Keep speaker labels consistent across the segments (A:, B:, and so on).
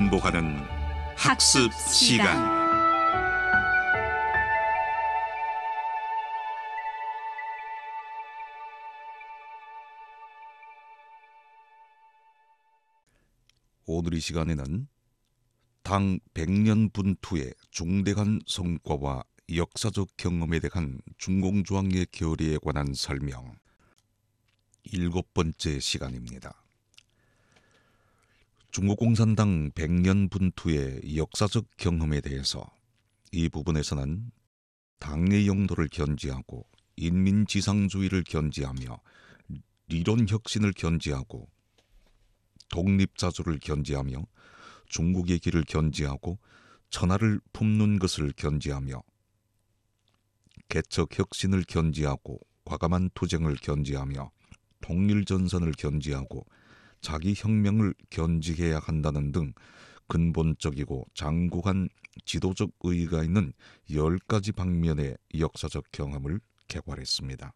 A: 반복하는 학습 시간. 오늘 이 시간에는 당 100년 분투의 중대한 성과와 역사적 경험에 대한 중공주왕의 결의에 관한 설명 7번째 시간입니다. 중국공산당 100년 분투의 역사적 경험에 대해서 이 부분에서는 당의 영도를 견지하고 인민지상주의를 견지하며 리론혁신을 견지하고 독립자주를 견지하며 중국의 길을 견지하고 천하를 품는 것을 견지하며 개척혁신을 견지하고 과감한 투쟁을 견지하며 통일전선을 견지하고 자기혁명을 견지해야 한다는 등 근본적이고 장구한 지도적 의의가 있는 10가지 방면의 역사적 경험을 개괄했습니다.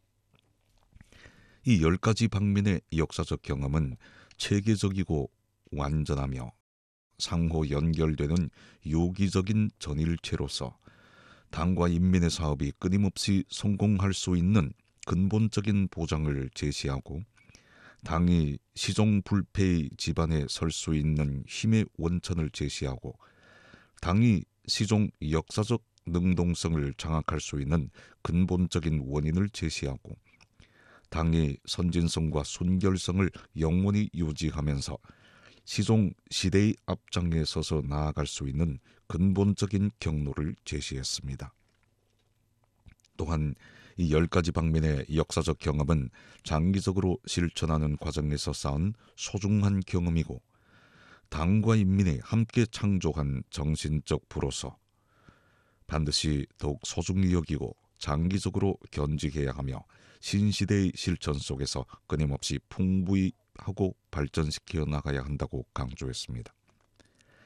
A: 이 10가지 방면의 역사적 경험은 체계적이고 완전하며 상호 연결되는 유기적인 전일체로서 당과 인민의 사업이 끊임없이 성공할 수 있는 근본적인 보장을 제시하고 당이 시종불패의 지반에 설 수 있는 힘의 원천을 제시하고 당이 시종 역사적 능동성을 장악할 수 있는 근본적인 원인을 제시하고 당의 선진성과 순결성을 영원히 유지하면서 시종 시대의 앞장에 서서 나아갈 수 있는 근본적인 경로를 제시했습니다. 또한 이 10가지 방면의 역사적 경험은 장기적으로 실천하는 과정에서 쌓은 소중한 경험이고 당과 인민이 함께 창조한 정신적 부로서 반드시 더욱 소중히 여기고 장기적으로 견지해야 하며 신시대의 실천 속에서 끊임없이 풍부히 하고 발전시켜 나가야 한다고 강조했습니다.